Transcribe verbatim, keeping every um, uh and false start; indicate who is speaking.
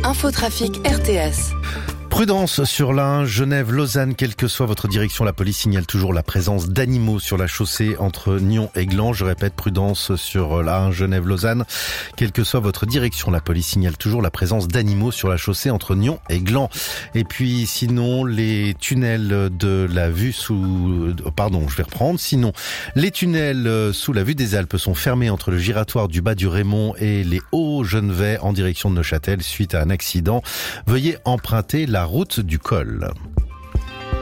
Speaker 1: Infotrafic R T S.
Speaker 2: Prudence sur l'Ain, Genève, Lausanne, quelle que soit votre direction, la police signale toujours la présence d'animaux sur la chaussée entre Nyons et Gland. Je répète, prudence sur l'Ain, Genève, Lausanne, quelle que soit votre direction, la police signale toujours la présence d'animaux sur la chaussée entre Nyons et Gland. Et puis sinon, les tunnels de la vue sous... Pardon, je vais reprendre. Sinon, les tunnels sous la vue des Alpes sont fermés entre le giratoire du Bas du Raymond et les Hauts-Genevais en direction de Neuchâtel suite à un accident. Veuillez emprunter la route du col.